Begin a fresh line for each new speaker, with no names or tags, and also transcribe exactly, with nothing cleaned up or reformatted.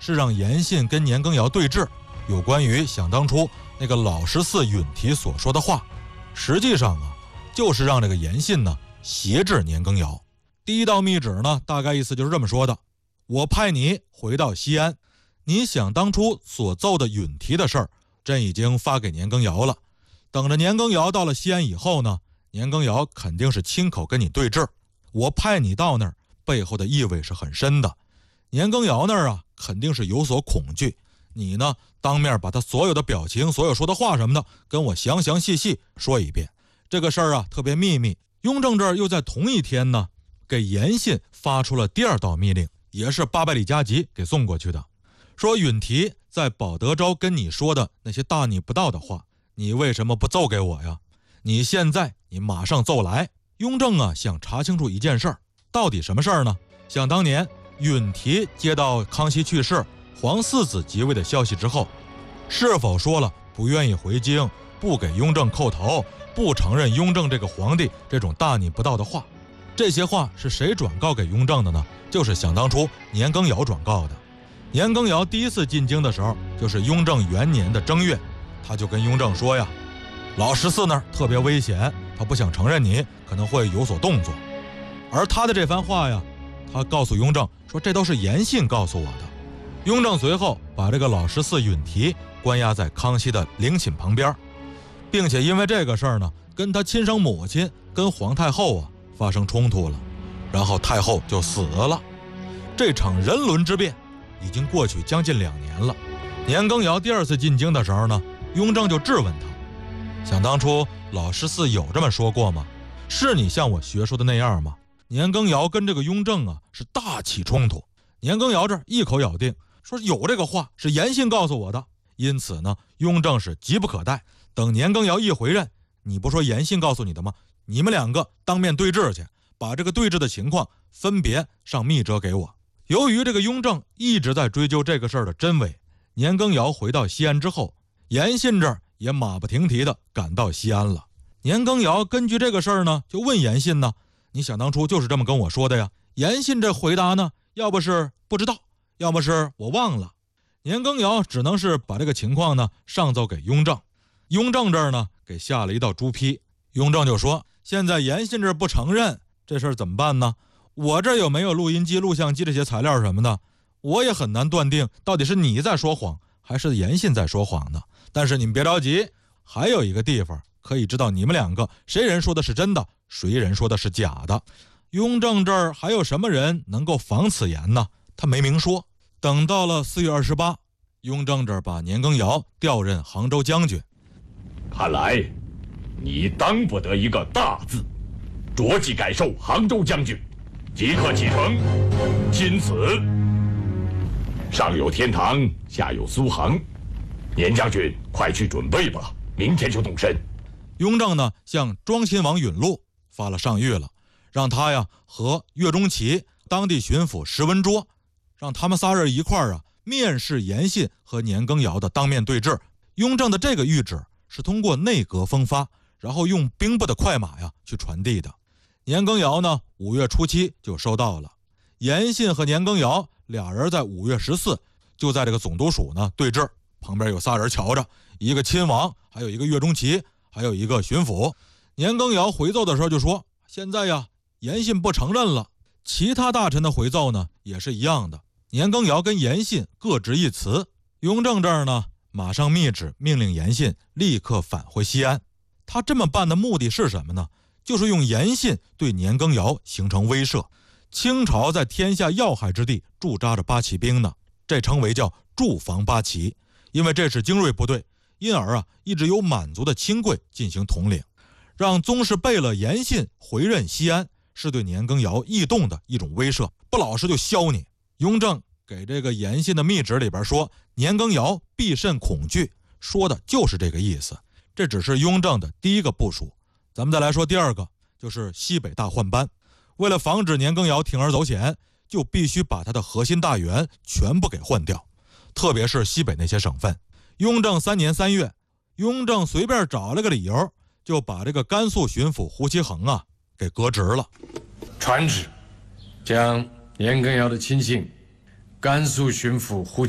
是让严信跟年羹尧对峙，有关于想当初那个老十四允提所说的话，实际上啊，就是让这个严信呢挟制年羹尧。第一道密旨呢，大概意思就是这么说的：我派你回到西安，你想当初所奏的允提的事儿，朕已经发给年羹尧了。等着年羹尧到了西安以后呢，年羹尧肯定是亲口跟你对峙。我派你到那儿，背后的意味是很深的。年羹尧那儿啊，肯定是有所恐惧。你呢，当面把他所有的表情、所有说的话什么的，跟我详详细细说一遍。这个事儿啊，特别秘密。雍正这儿又在同一天呢，给严信发出了第二道密令，也是八百里加急给送过去的，说允提在保德昭跟你说的那些大逆不道的话，你为什么不奏给我呀？你现在你马上奏来。雍正啊，想查清楚一件事儿，到底什么事儿呢？想当年允提接到康熙去世、皇四子即位的消息之后，是否说了不愿意回京，不给雍正叩头，不承认雍正这个皇帝这种大逆不道的话？这些话是谁转告给雍正的呢？就是想当初年羹尧转告的。年羹尧第一次进京的时候，就是雍正元年的正月，他就跟雍正说呀，老十四那儿特别危险，他不想承认你，可能会有所动作。而他的这番话呀，他告诉雍正说，这都是严信告诉我的。雍正随后把这个老十四允提关押在康熙的陵寝旁边，并且因为这个事儿呢，跟他亲生母亲跟皇太后啊发生冲突了，然后太后就死了。这场人伦之变已经过去将近两年了。年羹尧第二次进京的时候呢，雍正就质问他，想当初老十四有这么说过吗？是你像我学说的那样吗？年羹尧跟这个雍正啊是大起冲突。年羹尧这一口咬定说有这个话是严信告诉我的，因此呢，雍正是急不可待。等年羹尧一回任，你不说严信告诉你的吗？你们两个当面对质去，把这个对质的情况分别上密折给我。由于这个雍正一直在追究这个事儿的真伪，年羹尧回到西安之后，严信这儿也马不停蹄地赶到西安了。年羹尧根据这个事儿呢，就问严信呢，你想当初就是这么跟我说的呀？严信这回答呢，要不是不知道，要么是我忘了。年羹尧只能是把这个情况呢上奏给雍正。雍正这儿呢给下了一道朱批，雍正就说，现在严信这不承认，这事儿怎么办呢？我这有没有录音机、录像机这些材料什么的，我也很难断定到底是你在说谎还是严信在说谎呢。但是你们别着急，还有一个地方可以知道你们两个谁人说的是真的，谁人说的是假的。雍正这儿还有什么人能够防此言呢？他没明说。等到了四月二十八，雍正这儿把年羹尧调任杭州将军。
看来你当不得一个大字，着即改授杭州将军，即刻启程。钦此。上有天堂，下有苏杭，年将军快去准备吧，明天就动身。
雍正呢向庄亲王允禄发了上谕了，让他呀和岳钟琪、当地巡抚石文卓，让他们仨人一块儿啊面试严信和年羹尧的当面对质。雍正的这个谕旨是通过内阁封发，然后用兵部的快马呀去传递的。年羹尧呢五月初七就收到了。严信和年羹尧俩人在五月十四就在这个总督署呢对质，旁边有仨人瞧着，一个亲王，还有一个岳钟琪，还有一个巡抚。年羹尧回奏的时候就说，现在呀严信不承认了。其他大臣的回奏呢也是一样的，年羹尧跟严信各执一词。雍正这儿呢马上密旨命令严信立刻返回西安。他这么办的目的是什么呢？就是用严信对年羹尧形成威慑。清朝在天下要害之地驻扎着八旗兵呢，这称为叫驻防八旗。因为这是精锐部队，因而啊一直由满族的亲贵进行统领。让宗室贝勒严信回任西安，是对年羹尧异动的一种威慑，不老实就削你。雍正给这个严信的密旨里边说，年羹尧必甚恐惧，说的就是这个意思。这只是雍正的第一个部署。咱们再来说第二个，就是西北大换班。为了防止年羹尧铤而走险，就必须把他的核心大员全部给换掉，特别是西北那些省份。雍正三年三月，雍正随便找了个理由，就把这个甘肃巡抚胡其衡啊给革职了。
传旨，将年羹尧的亲信甘肃巡抚胡